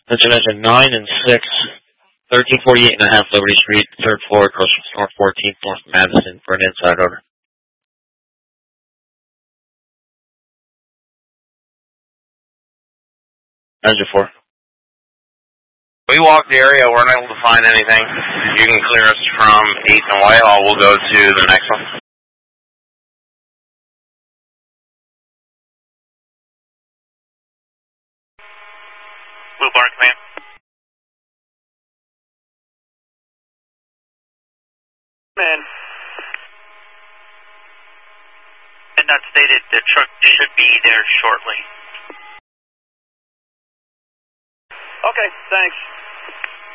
Engine 9 and 6, 1348 and a half Liberty Street, 3rd floor, across from North 14th, North Madison, for an inside order. Engine 4. We walked the area, we're not able to find anything. You can clear us from 8th and Whitehall, we'll go to the next one. Blue Barn Command. Man. And not stated, the truck should be there shortly. Okay, thanks.